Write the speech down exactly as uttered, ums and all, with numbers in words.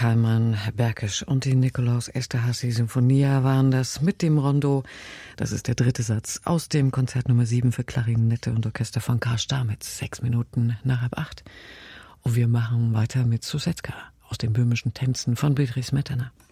Kallmann, Berkisch und die Nikolaus Esterházy Sinfonia waren das mit dem Rondo. Das ist der dritte Satz aus dem Konzert Nummer sieben für Klarinette und Orchester von Karl Stamitz. Sechs Minuten nach halb acht. Und wir machen weiter mit Sousetka aus den böhmischen Tänzen von Bedřich Smetana.